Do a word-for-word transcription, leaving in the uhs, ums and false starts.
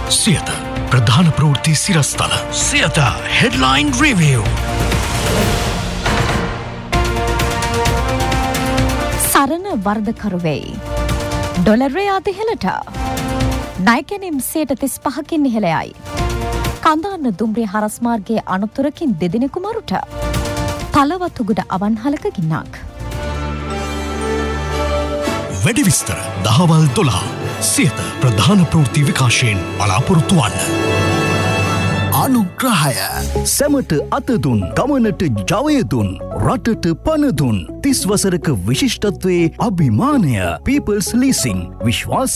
සියත ප්‍රධාන ප්‍රවෘත්ති සිරස්තල Siyatha headline review. සරණ වර්ධකරුවෙයි. ඩොලරේ අද ඉහළට. ණයකැනීම් සියයට තිස් පහකින් ඉහළයයි. කඳාන්න දුම්රිය හරස් මාර්ගයේ අනතුරකින් දෙදෙනෙකු මරුට. තලවතුගුඩ අවන්හලක ගින්නක්. වැඩි විස්තර දහවල් දොළහ සියත ප්‍රධාන ප්‍රවෘත්ති විකාශයෙන් බලාපොරොත්තු වන්න. අනුග්‍රහය සැමට අතදුන් ගමනට ජවයදුන් රටට පණදුන් තිස් වසරක විශිෂ්ටත්වයේ අභිමානය පීපල්ස් ලීසිං විශ්වාස